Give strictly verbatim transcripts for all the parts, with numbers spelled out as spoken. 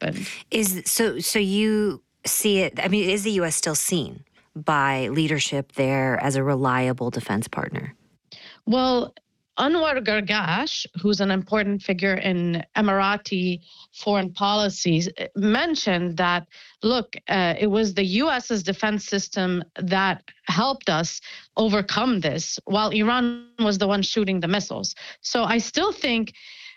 happened. Is so so you see it, I mean, is the U S still seen by leadership there as a reliable defense partner? Well, Anwar Gargash, who's an important figure in Emirati foreign policies, mentioned that, look, uh, it was the U S's defense system that helped us overcome this, while Iran was the one shooting the missiles. So I still think,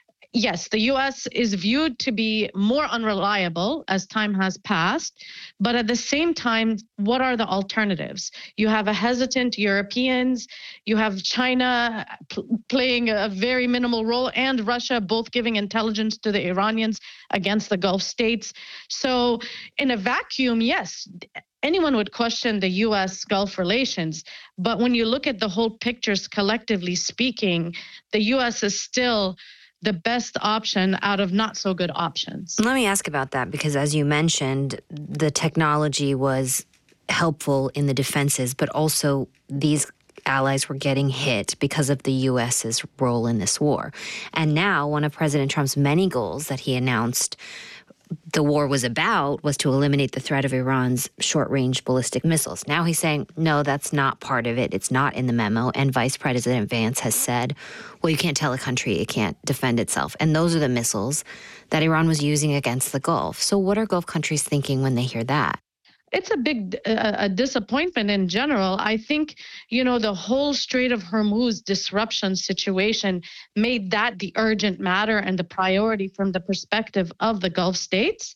yes, the U S is viewed to be more unreliable as time has passed, but at the same time, what are the alternatives? You have a hesitant Europeans, you have China pl- playing a very minimal role, and Russia both giving intelligence to the Iranians against the Gulf states. So in a vacuum, yes, anyone would question the U S Gulf relations. But when you look at the whole pictures collectively speaking, the U S is still the best option out of not so good options. Let me ask about that, because as you mentioned, the technology was helpful in the defenses, but also these allies were getting hit because of the U S's role in this war. And now one of President Trump's many goals that he announced the war was about was to eliminate the threat of Iran's short-range ballistic missiles. Now he's saying, no, that's not part of it. It's not in the memo. And Vice President Vance has said, well, you can't tell a country it can't defend itself. And those are the missiles that Iran was using against the Gulf. So what are Gulf countries thinking when they hear that? It's a big uh, a disappointment in general. I think, you know, the whole Strait of Hormuz disruption situation made that the urgent matter and the priority from the perspective of the Gulf states.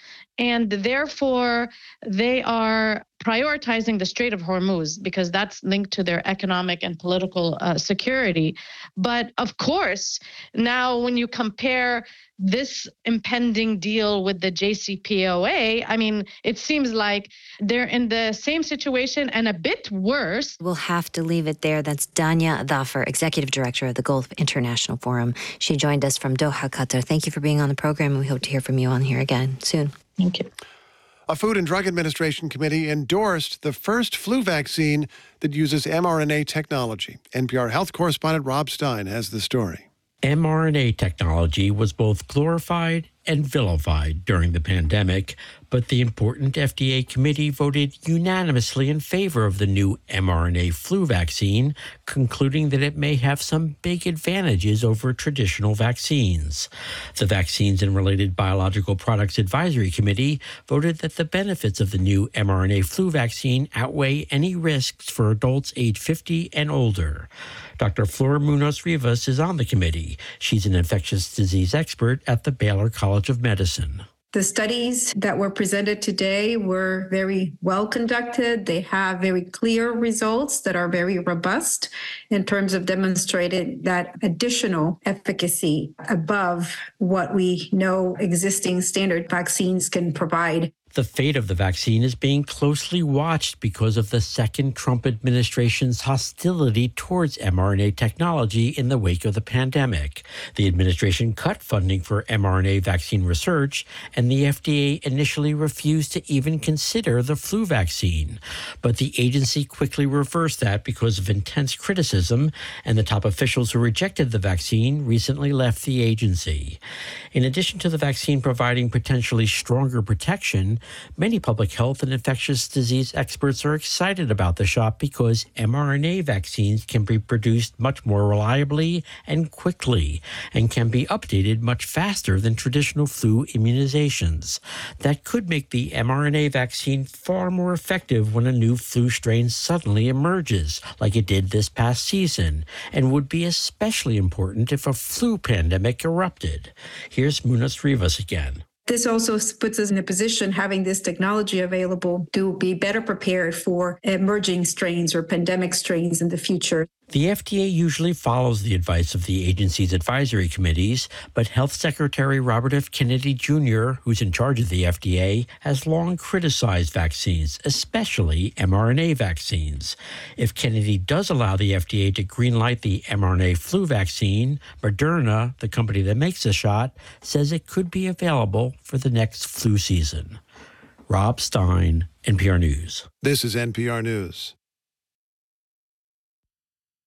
And therefore, they are prioritizing the Strait of Hormuz because that's linked to their economic and political uh, security. But of course, now when you compare this impending deal with the J C P O A, I mean, it seems like they're in the same situation and a bit worse. We'll have to leave it there. That's Danya Dhafar, Executive Director of the Gulf International Forum. She joined us from Doha, Qatar. Thank you for being on the program, and we hope to hear from you on here again soon. Thank you. A Food and Drug Administration committee endorsed the first flu vaccine that uses mRNA technology. N P R health correspondent Rob Stein has the story. mRNA technology was both glorified and vilified during the pandemic, but the important F D A committee voted unanimously in favor of the new mRNA flu vaccine, concluding that it may have some big advantages over traditional vaccines. The Vaccines and Related Biological Products Advisory Committee voted that the benefits of the new mRNA flu vaccine outweigh any risks for adults age fifty and older. Doctor Flor Munoz-Rivas is on the committee. She's an infectious disease expert at the Baylor College of Medicine. The studies that were presented today were very well conducted. They have very clear results that are very robust in terms of demonstrating that additional efficacy above what we know existing standard vaccines can provide. The fate of the vaccine is being closely watched because of the second Trump administration's hostility towards mRNA technology in the wake of the pandemic. The administration cut funding for mRNA vaccine research, and the F D A initially refused to even consider the flu vaccine. But the agency quickly reversed that because of intense criticism, and the top officials who rejected the vaccine recently left the agency. In addition to the vaccine providing potentially stronger protection, many public health and infectious disease experts are excited about the shot because mRNA vaccines can be produced much more reliably and quickly and can be updated much faster than traditional flu immunizations. That could make the mRNA vaccine far more effective when a new flu strain suddenly emerges, like it did this past season, and would be especially important if a flu pandemic erupted. Here's Munoz-Rivas again. This also puts us in a position, having this technology available, to be better prepared for emerging strains or pandemic strains in the future. The F D A usually follows the advice of the agency's advisory committees, but Health Secretary Robert F. Kennedy Junior, who's in charge of the F D A, has long criticized vaccines, especially mRNA vaccines. If Kennedy does allow the F D A to greenlight the mRNA flu vaccine, Moderna, the company that makes the shot, says it could be available for the next flu season. Rob Stein, N P R News. This is N P R News.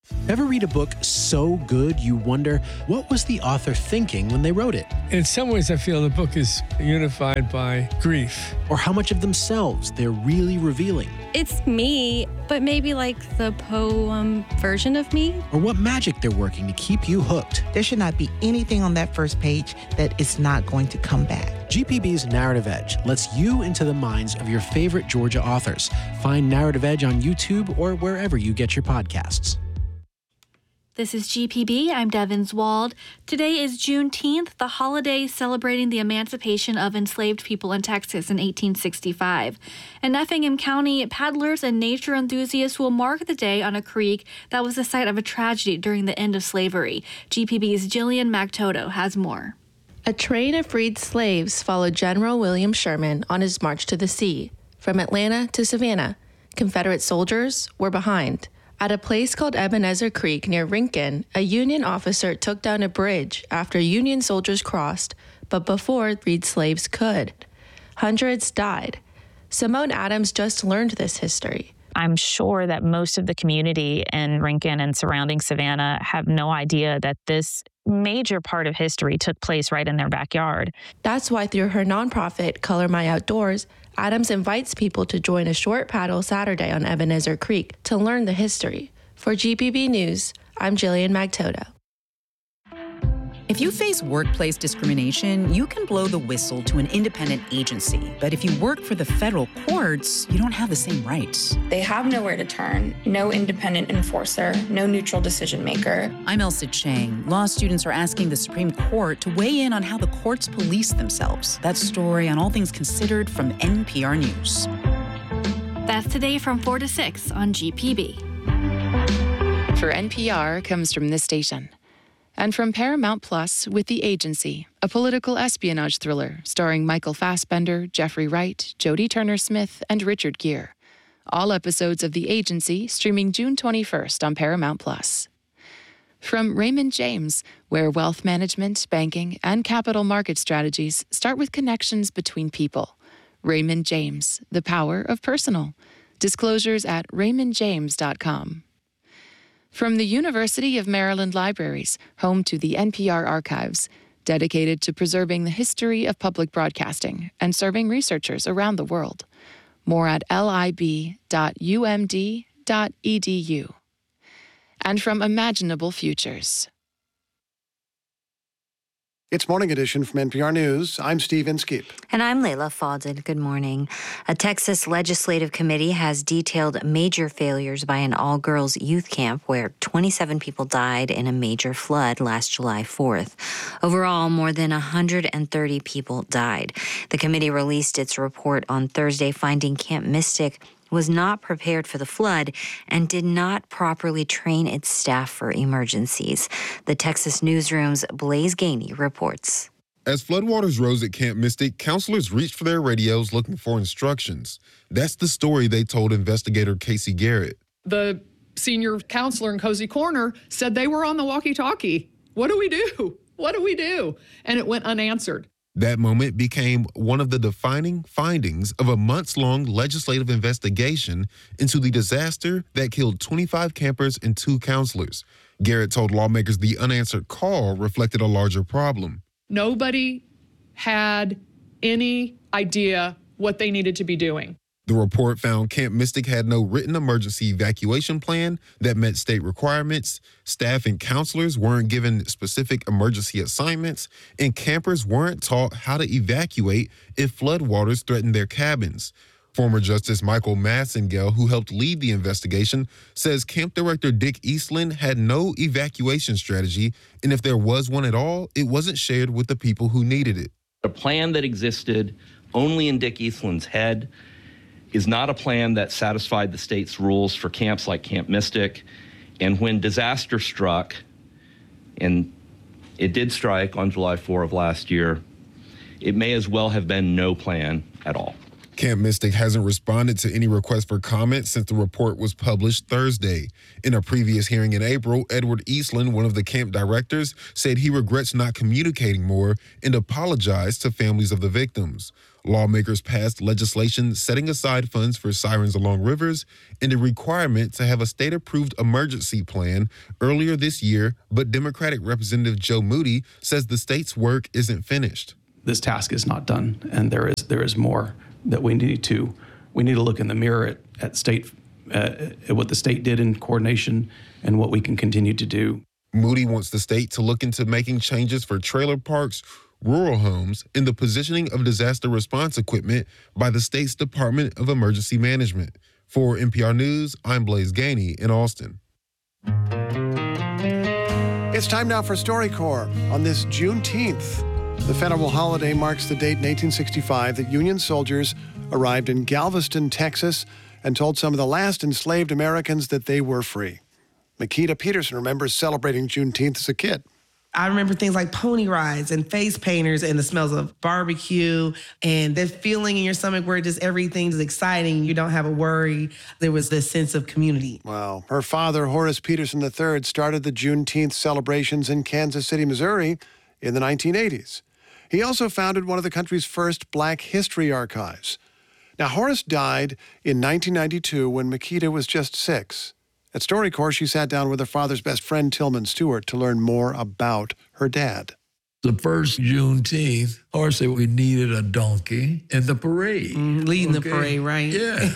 Ever read a book so good you wonder, what was the author thinking when they wrote it? In some ways, I feel the book is unified by grief. Or how much of themselves they're really revealing? It's me, but maybe like the poem version of me. Or what magic they're working to keep you hooked. There should not be anything on that first page that is not going to come back. G P B's Narrative Edge lets you into the minds of your favorite Georgia authors. Find Narrative Edge on YouTube or wherever you get your podcasts. This is G P B. I'm Devin Zwald. Today is Juneteenth, the holiday celebrating the emancipation of enslaved people in Texas in eighteen sixty-five. In Effingham County, paddlers and nature enthusiasts will mark the day on a creek that was the site of a tragedy during the end of slavery. G P B's Jillian Magtoto has more. A train of freed slaves followed General William Sherman on his march to the sea. From Atlanta to Savannah, Confederate soldiers were behind. At a place called Ebenezer Creek near Rincon, a Union officer took down a bridge after Union soldiers crossed, but before freed slaves could. Hundreds died. Simone Adams just learned this history. I'm sure that most of the community in Rincon and surrounding Savannah have no idea that this major part of history took place right in their backyard. That's why through her nonprofit, Color My Outdoors, Adams invites people to join a short paddle Saturday on Ebenezer Creek to learn the history. For G P B News, I'm Jillian Magtoto. If you face workplace discrimination, you can blow the whistle to an independent agency. But if you work for the federal courts, you don't have the same rights. They have nowhere to turn, no independent enforcer, no neutral decision maker. I'm Elsa Chang. Law students are asking the Supreme Court to weigh in on how the courts police themselves. That story on All Things Considered from N P R News. That's today from four to six on G P B. For N P R comes from this station. And from Paramount Plus with The Agency, a political espionage thriller starring Michael Fassbender, Jeffrey Wright, Jodie Turner-Smith, and Richard Gere. All episodes of The Agency streaming June twenty-first on Paramount Plus. From Raymond James, where wealth management, banking, and capital market strategies start with connections between people. Raymond James, the power of personal. Disclosures at raymond james dot com. From the University of Maryland Libraries, home to the N P R Archives, dedicated to preserving the history of public broadcasting and serving researchers around the world. More at lib dot u m d dot e d u. And from Imaginable Futures. It's Morning Edition from N P R News. I'm Steve Inskeep. And I'm Layla Fadel. Good morning. A Texas legislative committee has detailed major failures by an all-girls youth camp where twenty-seven people died in a major flood last July fourth. Overall, more than one hundred thirty people died. The committee released its report on Thursday, finding Camp Mystic was not prepared for the flood and did not properly train its staff for emergencies. The Texas Newsroom's Blaze Gainey reports. As floodwaters rose at Camp Mystic, counselors reached for their radios looking for instructions. That's the story they told investigator Casey Garrett. The senior counselor in Cozy Corner said they were on the walkie-talkie. What do we do? What do we do? And it went unanswered. That moment became one of the defining findings of a months-long legislative investigation into the disaster that killed twenty-five campers and two counselors. Garrett told lawmakers the unanswered call reflected a larger problem. Nobody had any idea what they needed to be doing. The report found Camp Mystic had no written emergency evacuation plan that met state requirements, staff and counselors weren't given specific emergency assignments, and campers weren't taught how to evacuate if floodwaters threatened their cabins. Former Justice Michael Massengale, who helped lead the investigation, says Camp Director Dick Eastland had no evacuation strategy, and if there was one at all, it wasn't shared with the people who needed it. A plan that existed only in Dick Eastland's head is not a plan that satisfied the state's rules for camps like Camp Mystic. And when disaster struck, and it did strike on July fourth of last year, it may as well have been no plan at all. Camp Mystic hasn't responded to any requests for comment since the report was published Thursday. In a previous hearing in April, Edward Eastland, one of the camp directors, said he regrets not communicating more and apologized to families of the victims. Lawmakers passed legislation setting aside funds for Sirens Along Rivers and a requirement to have a state-approved emergency plan earlier this year, but Democratic Representative Joe Moody says the state's work isn't finished. This task is not done, and there is there is more that we need to we need to look in the mirror at, at state uh, at what the state did in coordination and what we can continue to do. Moody wants the state to look into making changes for trailer parks, rural homes, and the positioning of disaster response equipment by the state's Department of Emergency Management. For N P R News, I'm Blaise Gainey in Austin. It's time now for StoryCorps on this Juneteenth. The federal holiday marks the date in eighteen sixty-five that Union soldiers arrived in Galveston, Texas, and told some of the last enslaved Americans that they were free. Makita Peterson remembers celebrating Juneteenth as a kid. I remember things like pony rides and face painters and the smells of barbecue and the feeling in your stomach where just everything is exciting. You don't have a worry. There was this sense of community. Wow. Her father, Horace Peterson the third, started the Juneteenth celebrations in Kansas City, Missouri in the nineteen eighties. He also founded one of the country's first Black history archives. Now, Horace died in nineteen ninety-two when Makita was just six. At StoryCorps, she sat down with her father's best friend, Tillman Stewart, to learn more about her dad. The first Juneteenth, Horace said we needed a donkey in the parade. Mm, leading okay? the parade, right? Yeah.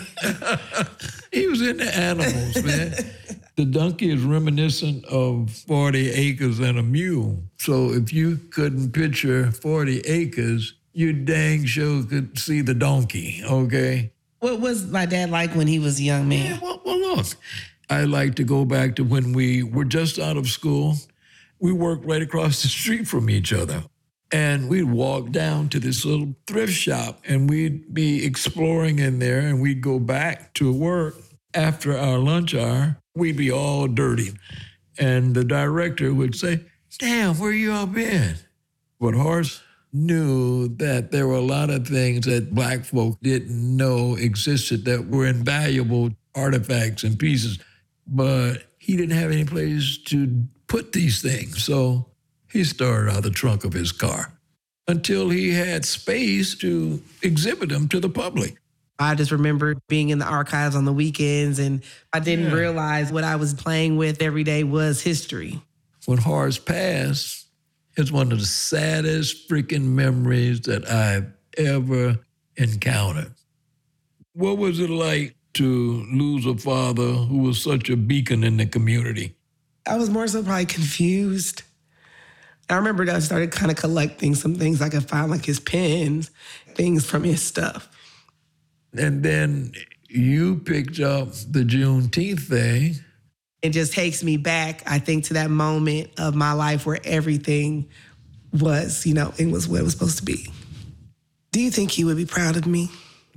He was into animals, man. The donkey is reminiscent of forty acres and a mule. So if you couldn't picture forty acres, you dang sure could see the donkey, okay? What was my dad like when he was a young man? Yeah, well, well, look, I like to go back to when we were just out of school. We worked right across the street from each other. And we'd walk down to this little thrift shop, and we'd be exploring in there, and we'd go back to work after our lunch hour. We'd be all dirty. And the director would say, "Damn, where you all been?" But Horace knew that there were a lot of things that Black folk didn't know existed that were invaluable artifacts and pieces. But he didn't have any place to put these things. So he started out the trunk of his car until he had space to exhibit them to the public. I just remember being in the archives on the weekends, and I didn't yeah. realize what I was playing with every day was history. When Horace passed, it's one of the saddest freaking memories that I've ever encountered. What was it like to lose a father who was such a beacon in the community? I was more so probably confused. I remember I started kind of collecting some things I could find, like his pens, things from his stuff. And then you picked up the Juneteenth thing. It just takes me back, I think, to that moment of my life where everything was, you know, it was what it was supposed to be. Do you think he would be proud of me?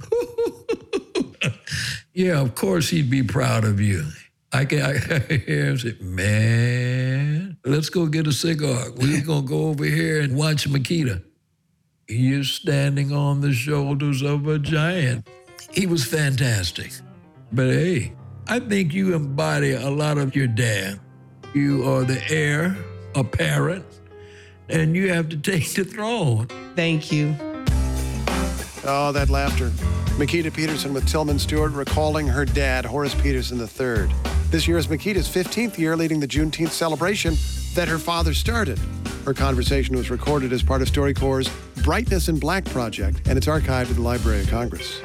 Yeah, of course he'd be proud of you. I can I hear him say, "Man, let's go get a cigar. We're going to go over here and watch Makita." You're standing on the shoulders of a giant. He was fantastic. But hey, I think you embody a lot of your dad. You are the heir, a parent, and you have to take the throne. Thank you. Oh, that laughter. Makita Peterson with Tillman Stewart recalling her dad, Horace Peterson the third. This year is Makita's fifteenth year leading the Juneteenth celebration that her father started. Her conversation was recorded as part of StoryCorps' Brightness in Black project, and it's archived at the Library of Congress.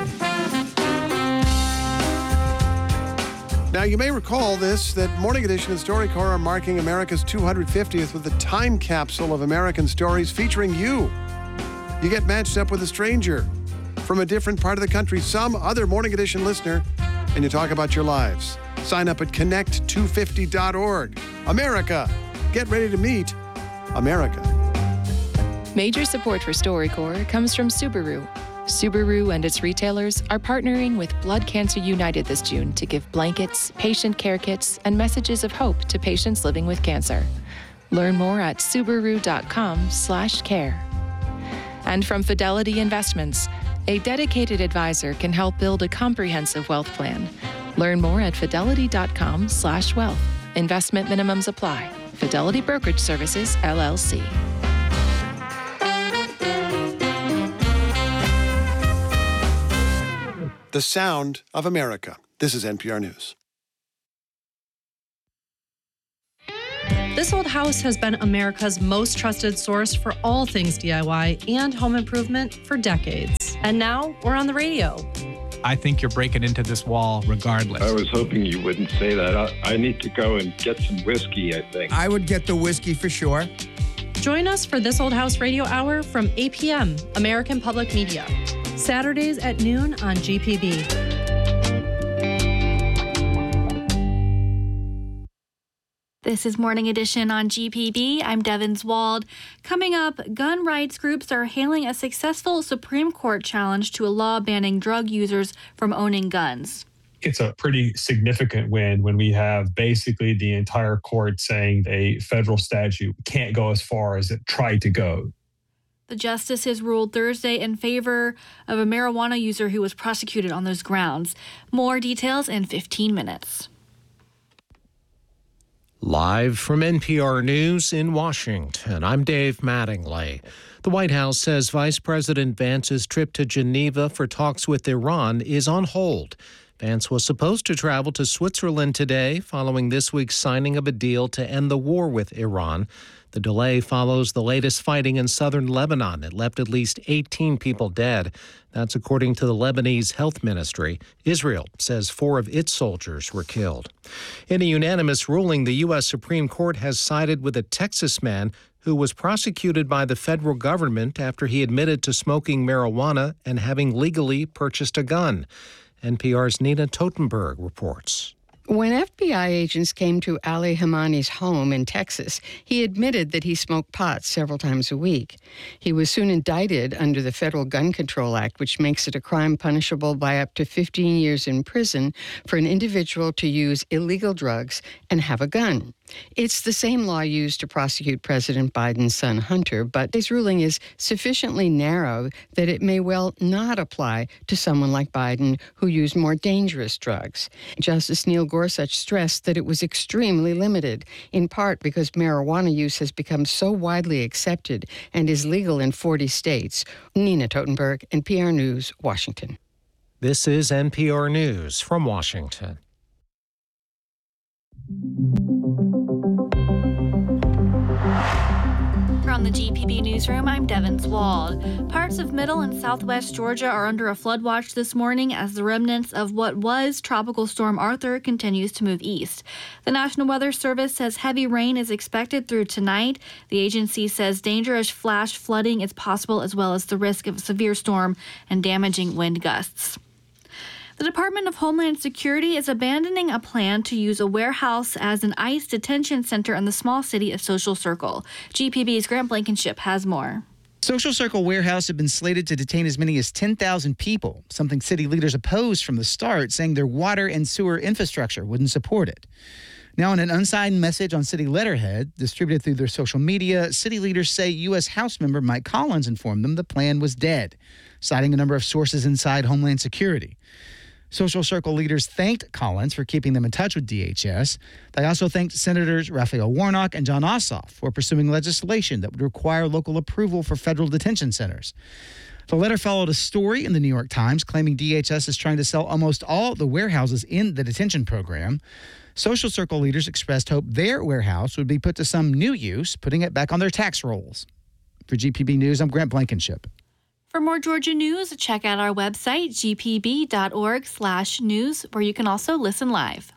Now, you may recall this, that Morning Edition and StoryCorps are marking America's two hundred fiftieth with a time capsule of American stories featuring you. You get matched up with a stranger from a different part of the country, some other Morning Edition listener, and you talk about your lives. Sign up at connect two fifty dot org. America, get ready to meet America. Major support for StoryCorps comes from Subaru. Subaru and its retailers are partnering with Blood Cancer United this June to give blankets, patient care kits, and messages of hope to patients living with cancer. Learn more at subaru dot com slash care. And from Fidelity Investments, A dedicated advisor can help build a comprehensive wealth plan. Learn more at fidelity.com slash wealth. Investment minimums apply. Fidelity Brokerage Services, L L C. The sound of America. This is N P R News. This old house has been America's most trusted source for all things D I Y and home improvement for decades. And now we're on the radio. I think you're breaking into this wall regardless. I was hoping you wouldn't say that. I, I need to go and get some whiskey, I think. I would get the whiskey for sure. Join us for This Old House Radio Hour from eight p.m. American Public Media. Saturdays at noon on G P B. This is Morning Edition on G P B. I'm Devins Wald. Coming up, gun rights groups are hailing a successful Supreme Court challenge to a law banning drug users from owning guns. It's a pretty significant win when we have basically the entire court saying a federal statute can't go as far as it tried to go. The justices ruled Thursday in favor of a marijuana user who was prosecuted on those grounds. More details in fifteen minutes. Live from N P R News in Washington, I'm Dave Mattingly. The White House says Vice President Vance's trip to Geneva for talks with Iran is on hold. Vance was supposed to travel to Switzerland today following this week's signing of a deal to end the war with Iran. The delay follows the latest fighting in southern Lebanon. It left at least eighteen people dead. That's according to the Lebanese Health Ministry. Israel says four of its soldiers were killed. In a unanimous ruling, the U S Supreme Court has sided with a Texas man who was prosecuted by the federal government after he admitted to smoking marijuana and having legally purchased a gun. N P R's Nina Totenberg reports. When F B I agents came to Ali Hamani's home in Texas, he admitted that he smoked pot several times a week. He was soon indicted under the Federal Gun Control Act, which makes it a crime punishable by up to fifteen years in prison for an individual to use illegal drugs and have a gun. It's the same law used to prosecute President Biden's son Hunter, but his ruling is sufficiently narrow that it may well not apply to someone like Biden who used more dangerous drugs. Justice Neil Gorsuch stressed that it was extremely limited, in part because marijuana use has become so widely accepted and is legal in forty states. Nina Totenberg, N P R News, Washington. This is N P R News from Washington. From the G P B Newsroom, I'm Devins Wald. Parts of middle and southwest Georgia are under a flood watch this morning as the remnants of what was Tropical Storm Arthur continues to move east. The National Weather Service says heavy rain is expected through tonight. The agency says dangerous flash flooding is possible, as well as the risk of a severe storm and damaging wind gusts. The Department of Homeland Security is abandoning a plan to use a warehouse as an ICE detention center in the small city of Social Circle. G P B's Grant Blankenship has more. Social Circle Warehouse had been slated to detain as many as ten thousand people, something city leaders opposed from the start, saying their water and sewer infrastructure wouldn't support it. Now, in an unsigned message on city letterhead distributed through their social media, city leaders say U S House member Mike Collins informed them the plan was dead, citing a number of sources inside Homeland Security. Social Circle leaders thanked Collins for keeping them in touch with D H S. They also thanked Senators Raphael Warnock and John Ossoff for pursuing legislation that would require local approval for federal detention centers. The letter followed a story in the New York Times claiming D H S is trying to sell almost all the warehouses in the detention program. Social Circle leaders expressed hope their warehouse would be put to some new use, putting it back on their tax rolls. For G P B News, I'm Grant Blankenship. For more Georgia news, check out our website, g p b dot org slash news, where you can also listen live.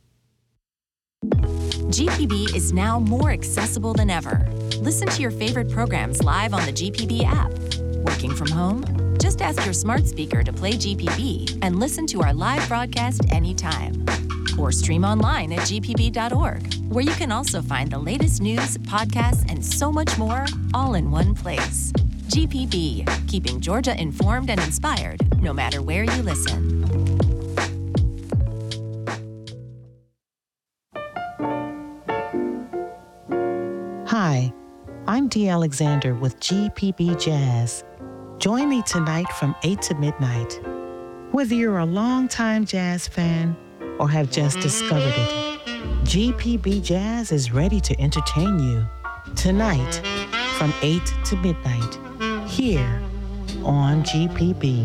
G P B is now more accessible than ever. Listen to your favorite programs live on the G P B app. Working from home? Just ask your smart speaker to play G P B and listen to our live broadcast anytime. Or stream online at g p b dot org, where you can also find the latest news, podcasts, and so much more, all in one place. G P B, keeping Georgia informed and inspired, no matter where you listen. Hi, I'm Dee Alexander with G P B Jazz. Join me tonight from eight to midnight. Whether you're a longtime jazz fan or have just discovered it, G P B Jazz is ready to entertain you tonight from eight to midnight here on G P B.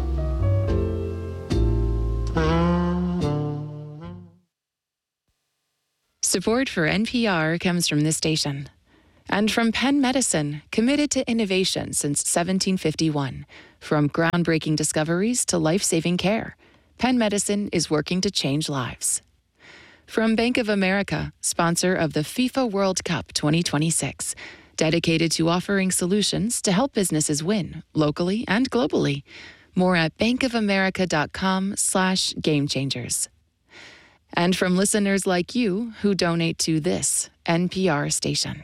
Support for N P R comes from this station and from Penn Medicine, committed to innovation since seventeen fifty-one. From groundbreaking discoveries to life-saving care, Penn Medicine is working to change lives. From Bank of America, sponsor of the FIFA World Cup twenty twenty-six, dedicated to offering solutions to help businesses win locally and globally. More at bankofamerica.com slash game changers. And from listeners like you who donate to this N P R station.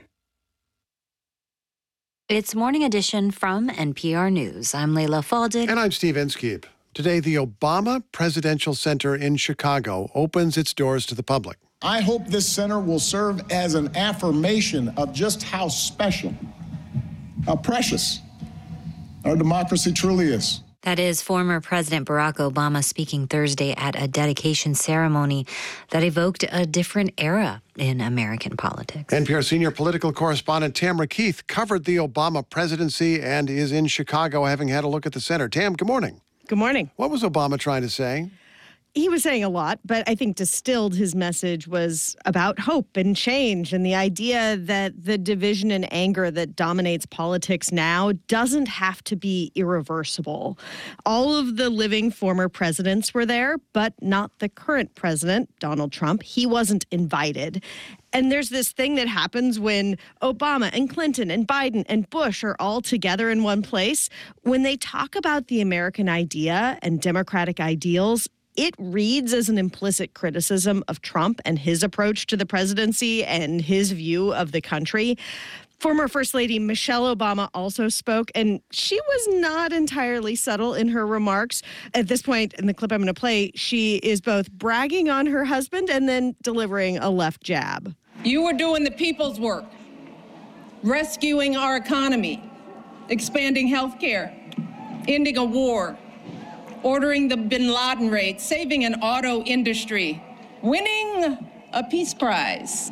It's Morning Edition from N P R News. I'm Leila Faldick. And I'm Steve Inskeep. Today, the Obama Presidential Center in Chicago opens its doors to the public. I hope this center will serve as an affirmation of just how special, how precious our democracy truly is. That is former President Barack Obama speaking Thursday at a dedication ceremony that evoked a different era in American politics. N P R senior political correspondent Tamara Keith covered the Obama presidency and is in Chicago, having had a look at the center. Tam, good morning. Good morning. What was Obama trying to say? He was saying a lot, but I think distilled his message was about hope and change and the idea that the division and anger that dominates politics now doesn't have to be irreversible. All of the living former presidents were there, but not the current president, Donald Trump. He wasn't invited. And there's this thing that happens when Obama and Clinton and Biden and Bush are all together in one place. When they talk about the American idea and democratic ideals, it reads as an implicit criticism of Trump and his approach to the presidency and his view of the country. Former First Lady Michelle Obama also spoke, and she was not entirely subtle in her remarks. At this point in the clip I'm going to play, she is both bragging on her husband and then delivering a left jab. You were doing the people's work, rescuing our economy, expanding health care, ending a war, ordering the bin Laden raid, saving an auto industry, winning a peace prize.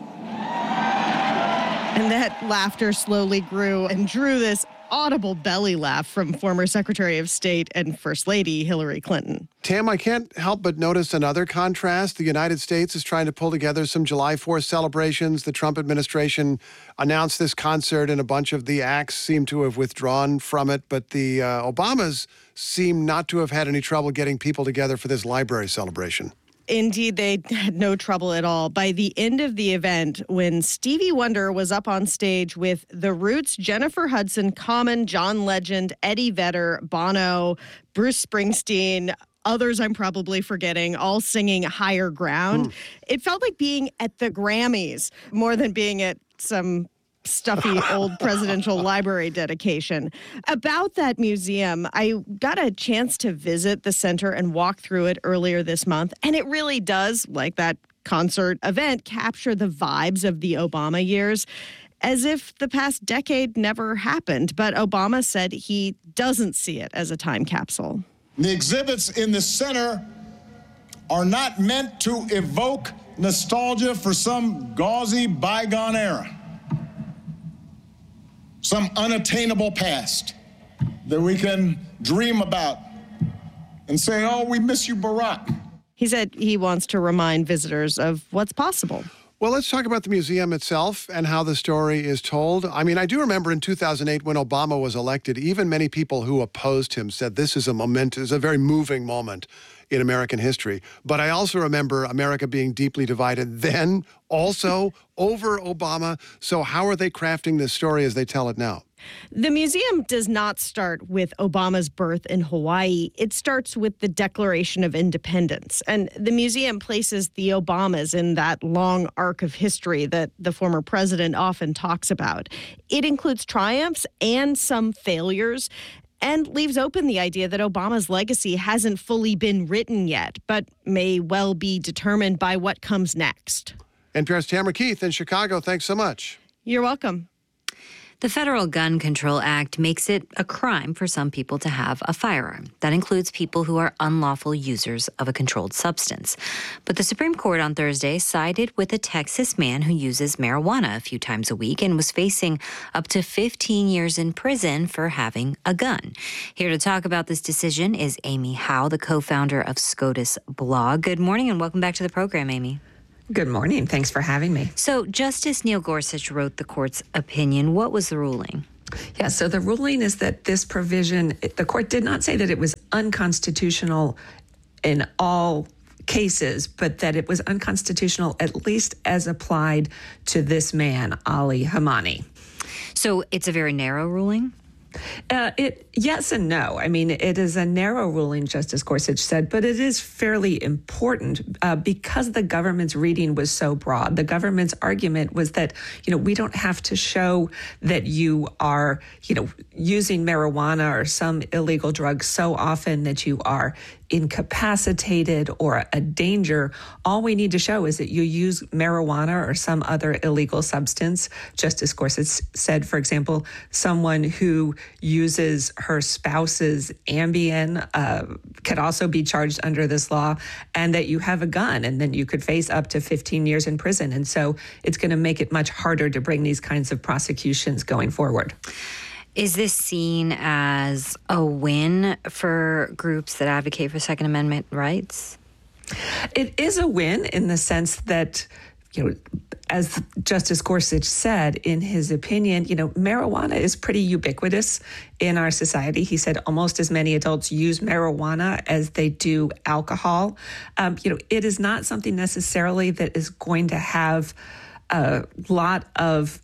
And that laughter slowly grew and drew this audible belly laugh from former Secretary of State and First Lady Hillary Clinton. Tam, I can't help but notice another contrast. The United States is trying to pull together some July fourth celebrations. The Trump administration announced this concert, and a bunch of the acts seem to have withdrawn from it. But the uh, Obamas seem not to have had any trouble getting people together for this library celebration. Indeed, they had no trouble at all. By the end of the event, when Stevie Wonder was up on stage with The Roots, Jennifer Hudson, Common, John Legend, Eddie Vedder, Bono, Bruce Springsteen, others I'm probably forgetting, all singing Higher Ground, mm. it felt like being at the Grammys more than being at some stuffy old presidential library dedication. About that museum, I got a chance to visit the center and walk through it earlier this month, and it really does, like that concert event, capture the vibes of the Obama years as if the past decade never happened. But Obama said he doesn't see it as a time capsule. The exhibits in the center are not meant to evoke nostalgia for some gauzy bygone era, some unattainable past that we can dream about and say, oh, we miss you, Barack. He said he wants to remind visitors of what's possible. Well, let's talk about the museum itself and how the story is told. I mean, I do remember in two thousand eight when Obama was elected, even many people who opposed him said this is a moment, is a very moving moment in American history. But I also remember America being deeply divided then, also over Obama. So how are they crafting this story as they tell it now? The museum does not start with Obama's birth in Hawaii. It starts with the Declaration of Independence. And the museum places the Obamas in that long arc of history that the former president often talks about. It includes triumphs and some failures, and leaves open the idea that Obama's legacy hasn't fully been written yet, but may well be determined by what comes next. N P R's Tamara Keith in Chicago, thanks so much. You're welcome. The Federal Gun Control Act makes it a crime for some people to have a firearm. That includes people who are unlawful users of a controlled substance. But the Supreme Court on Thursday sided with a Texas man who uses marijuana a few times a week and was facing up to fifteen years in prison for having a gun. Here to talk about this decision is Amy Howe, the co-founder of SCOTUS Blog. Good morning and welcome back to the program, Amy. Good morning. Thanks for having me. So Justice Neil Gorsuch wrote the court's opinion. What was the ruling? Yeah, so the ruling is that this provision, the court did not say that it was unconstitutional in all cases, but that it was unconstitutional at least as applied to this man, Ali Hamani. So it's a very narrow ruling? Uh, it yes and no. I mean, it is a narrow ruling, Justice Gorsuch said, but it is fairly important uh, because the government's reading was so broad. The government's argument was that, you know, we don't have to show that you are, you know, using marijuana or some illegal drug so often that you are incapacitated or a danger. All we need to show is that you use marijuana or some other illegal substance. Justice Gorsuch said, for example, someone who uses her spouse's Ambien uh, could also be charged under this law, and that you have a gun, and then you could face up to fifteen years in prison. And so it's going to make it much harder to bring these kinds of prosecutions going forward. Is this seen as a win for groups that advocate for Second Amendment rights? It is a win in the sense that, you know, as Justice Gorsuch said in his opinion, you know, marijuana is pretty ubiquitous in our society. He said almost as many adults use marijuana as they do alcohol. Um, you know, it is not something necessarily that is going to have a lot of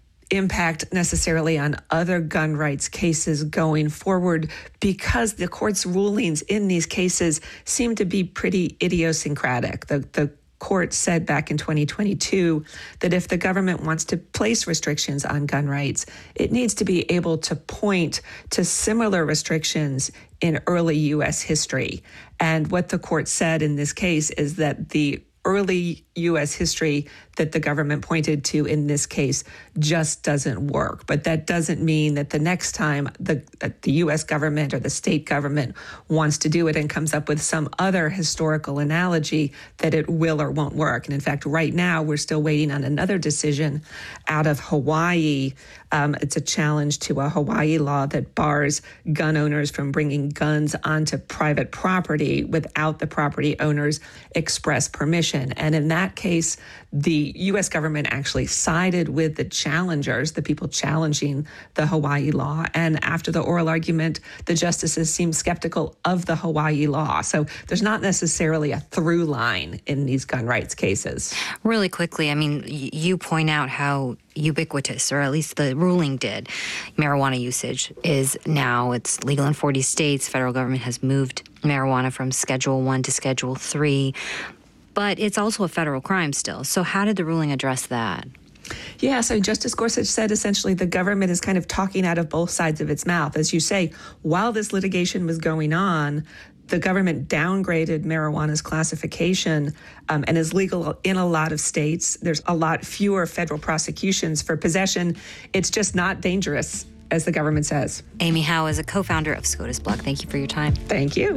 impact necessarily on other gun rights cases going forward because the court's rulings in these cases seem to be pretty idiosyncratic. The, the court said back in twenty twenty-two that if the government wants to place restrictions on gun rights, it needs to be able to point to similar restrictions in early U S history. And what the court said in this case is that the early U S history that the government pointed to in this case just doesn't work. But that doesn't mean that the next time the, the U S government or the state government wants to do it and comes up with some other historical analogy that it will or won't work. And in fact, right now, we're still waiting on another decision out of Hawaii. Um, it's a challenge to a Hawaii law that bars gun owners from bringing guns onto private property without the property owner's express permission. And in that case, the U S government actually sided with the challengers, the people challenging the Hawaii law. And after the oral argument, the justices seemed skeptical of the Hawaii law. So there's not necessarily a through line in these gun rights cases. Really quickly, I mean, you point out how ubiquitous, or at least the ruling did, marijuana usage is now, it's legal in forty states. Federal government has moved marijuana from Schedule one to Schedule three. But it's also a federal crime still. So how did the ruling address that? Yeah, so Justice Gorsuch said essentially the government is kind of talking out of both sides of its mouth. As you say, while this litigation was going on, the government downgraded marijuana's classification um, and is legal in a lot of states. There's a lot fewer federal prosecutions for possession. It's just not dangerous, as the government says. Amy Howe is a co-founder of SCOTUS Blog. Thank you for your time. Thank you.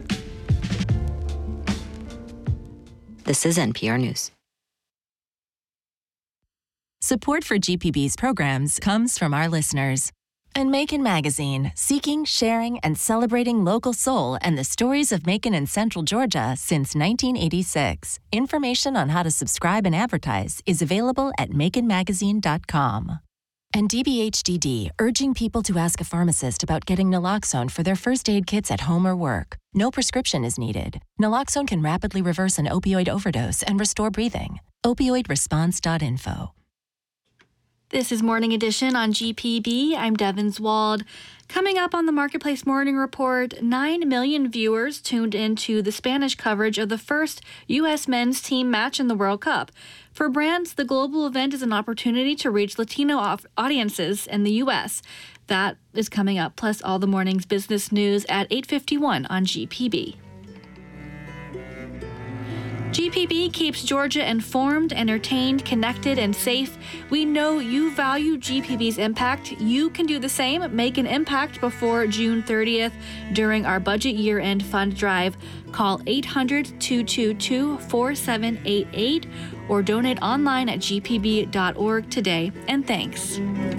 This is N P R News. Support for G P B's programs comes from our listeners. And Macon Magazine, seeking, sharing, and celebrating local soul and the stories of Macon and Central Georgia since nineteen eighty-six. Information on how to subscribe and advertise is available at macon magazine dot com. And D B H D D, urging people to ask a pharmacist about getting naloxone for their first aid kits at home or work. No prescription is needed. Naloxone can rapidly reverse an opioid overdose and restore breathing. opioid response dot info. This is Morning Edition on G P B. I'm Devin Wald. Coming up on the Marketplace Morning Report, nine million viewers tuned into the Spanish coverage of the first U S men's team match in the World Cup. For brands, the global event is an opportunity to reach Latino audiences in the U S. That is coming up, plus all the morning's business news at eight fifty-one on G P B. G P B keeps Georgia informed, entertained, connected, and safe. We know you value G P B's impact. You can do the same. Make an impact before June thirtieth during our budget year-end fund drive. Call eight hundred, two two two, four seven eight eight or donate online at g p b dot org today. And thanks.